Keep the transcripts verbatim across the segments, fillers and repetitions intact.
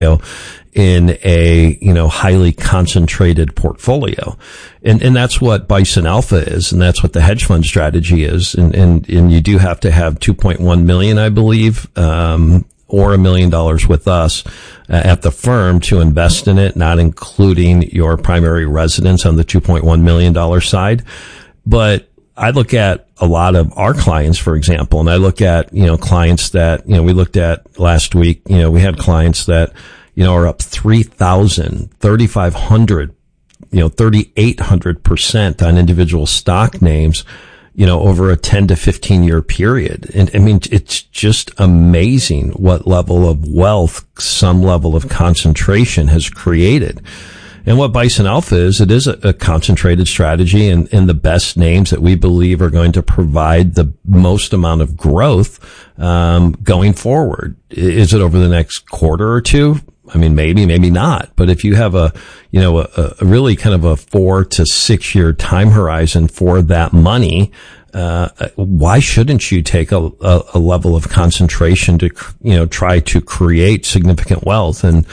in a, you know, highly concentrated portfolio. And, and that's what Bison Alpha is. And that's what the hedge fund strategy is. And, and, and you do have to have two point one million, I believe, um, or a million dollars with us uh, at the firm to invest in it, not including your primary residence on the two point one million dollars side. But I look at a lot of our clients, for example, and I look at, you know, clients that, you know, we looked at last week, you know, we had clients that, you know, are up three thousand, thirty-five hundred, you know, thirty-eight hundred percent on individual stock names, you know, over a ten to fifteen year period. And I mean, it's just amazing what level of wealth some level of concentration has created. And what Bison Alpha is, it is a, a concentrated strategy, and, and the best names that we believe are going to provide the most amount of growth um, going forward. Is it over the next quarter or two? I mean, maybe, maybe not. But if you have a, you know, a, a really kind of a four to six year time horizon for that money, uh, why shouldn't you take a, a, a level of concentration to, you know, try to create significant wealth? And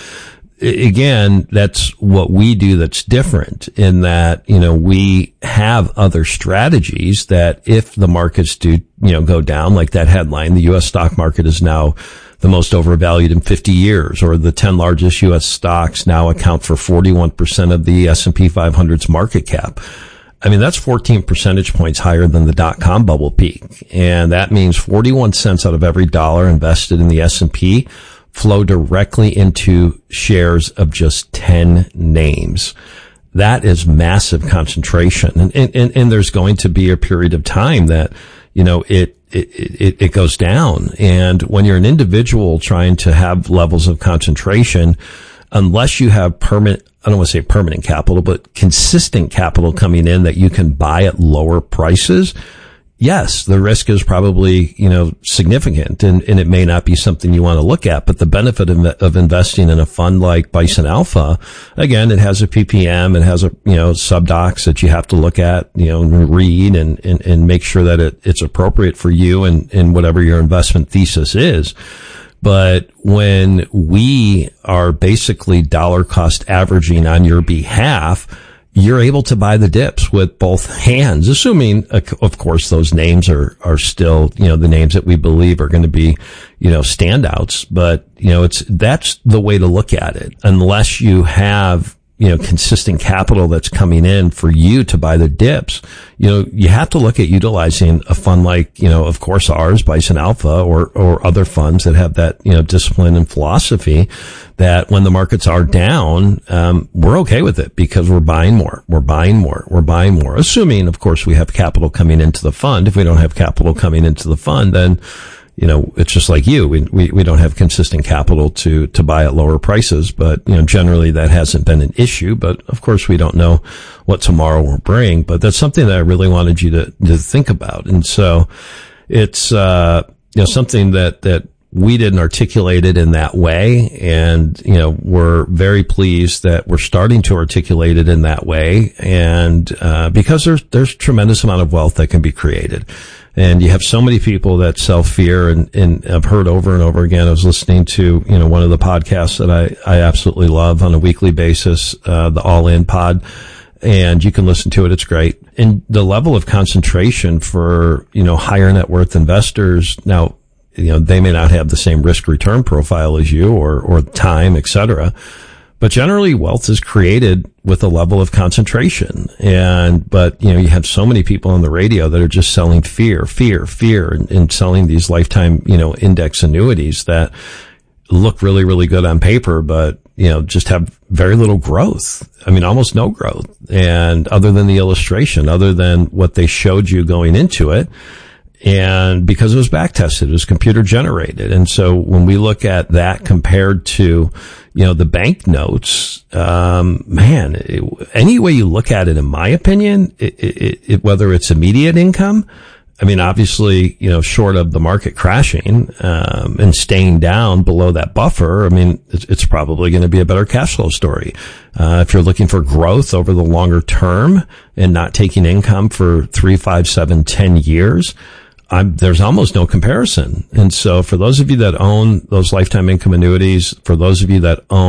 again, that's what we do that's different in that, you know, we have other strategies that if the markets do, you know, go down, like that headline, the U S stock market is now the most overvalued in fifty years, or the ten largest U S stocks now account for forty-one percent of the S and P five hundred's market cap. I mean, that's fourteen percentage points higher than the dot-com bubble peak. And that means forty-one cents out of every dollar invested in the S and P flow directly into shares of just ten names. That is massive concentration. And, and, and there's going to be a period of time that, you know, it, it, it, it goes down. And when you're an individual trying to have levels of concentration, unless you have permanent, I don't want to say permanent capital, but consistent capital coming in that you can buy at lower prices, yes, the risk is probably, you know, significant, and, and it may not be something you want to look at, but the benefit of, of investing in a fund like Bison Alpha, again, it has a P P M, it has a, you know, subdocs that you have to look at, you know, and read and, and, and make sure that it, it's appropriate for you and, and whatever your investment thesis is. But when we are basically dollar cost averaging on your behalf, you're able to buy the dips with both hands, assuming, of course, those names are, are still, you know, the names that we believe are going to be, you know, standouts. But, you know, it's, that's the way to look at it. Unless you have, you know, consistent capital that's coming in for you to buy the dips, you know, you have to look at utilizing a fund like, you know, of course, ours, Bison Alpha, or, or other funds that have that, you know, discipline and philosophy that when the markets are down, um, we're okay with it because we're buying more, we're buying more, we're buying more, assuming, of course, we have capital coming into the fund. If we don't have capital coming into the fund, then, you know, it's just like you. We, we, we don't have consistent capital to, to buy at lower prices, but, you know, generally that hasn't been an issue. But of course we don't know what tomorrow will bring, but that's something that I really wanted you to, to think about. And so it's, uh, you know, something that, that we didn't articulate it in that way. And, you know, we're very pleased that we're starting to articulate it in that way. And, uh, because there's, there's tremendous amount of wealth that can be created. And you have so many people that sell fear, and, and I've heard over and over again. I was listening to, you know, one of the podcasts that I, I absolutely love on a weekly basis, uh, the All In Pod, and you can listen to it. It's great. And the level of concentration for, you know, higher net worth investors. Now, you know, they may not have the same risk return profile as you, or, or time, et cetera. But generally wealth is created with a level of concentration. And, but, you know, you have so many people on the radio that are just selling fear, fear, fear, and, and selling these lifetime, you know, index annuities that look really, really good on paper, but, you know, just have very little growth. I mean, almost no growth. And other than the illustration, other than what they showed you going into it. And because it was back tested, it was computer generated. And so when we look at that compared to, you know, the bank notes, um, man, it, any way you look at it, in my opinion, it, it, it, whether it's immediate income, I mean, obviously, you know, short of the market crashing, um, and staying down below that buffer, I mean, it's, it's probably going to be a better cash flow story. Uh, if you're looking for growth over the longer term and not taking income for three, five, seven, ten years, I'm, there's almost no comparison. And so for those of you that own those lifetime income annuities, for those of you that own